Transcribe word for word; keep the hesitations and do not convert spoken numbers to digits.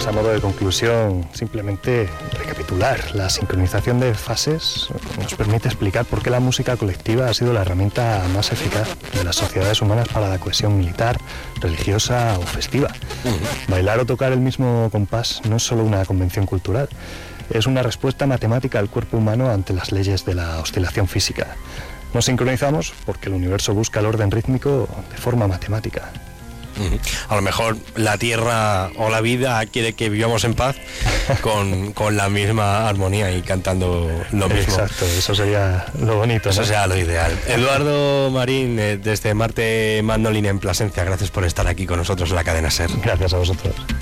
pues a modo de conclusión, simplemente recapitular. La sincronización de fases nos permite explicar por qué la música colectiva ha sido la herramienta más eficaz de las sociedades humanas para la cohesión militar, religiosa o festiva. Uh-huh. Bailar o tocar el mismo compás no es solo una convención cultural, es una respuesta matemática del cuerpo humano ante las leyes de la oscilación física. Nos sincronizamos porque el universo busca el orden rítmico de forma matemática. Uh-huh. A lo mejor la Tierra o la vida quiere que vivamos en paz con, con la misma armonía y cantando lo mismo. Exacto, eso sería lo bonito, Eso ¿no? sería lo ideal. Eduardo Marín, eh, desde Marte Mandolina en Plasencia, gracias por estar aquí con nosotros en la cadena SER. Gracias a vosotros.